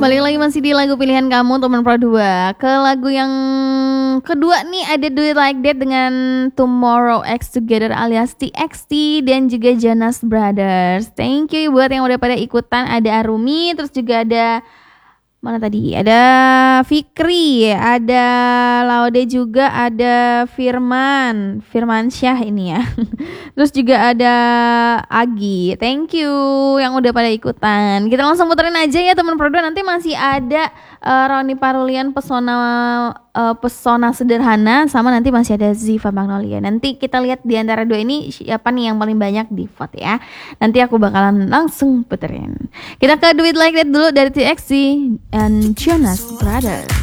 Balik lagi masih di lagu pilihan kamu teman Pro 2. Ke lagu yang kedua nih ada Do It Like That dengan Tomorrow X Together alias TXT dan juga Jonas Brothers. Thank you buat yang udah pada ikutan. Ada Arumi, terus juga ada mana tadi? Ada Fikri, ada Laude juga, ada Firman Syah ini ya. Terus juga ada Agi. Thank you yang udah pada ikutan. Kita langsung puterin aja ya teman Pro 2. Nanti masih ada Roni Parulian Pesona Sederhana, sama nanti masih ada Ziva Magnolia. Nanti kita lihat di antara dua ini siapa nih yang paling banyak di vote ya. Nanti aku bakalan langsung puterin. Kita ke Do It Like That dulu dari TXT and Jonas Brothers.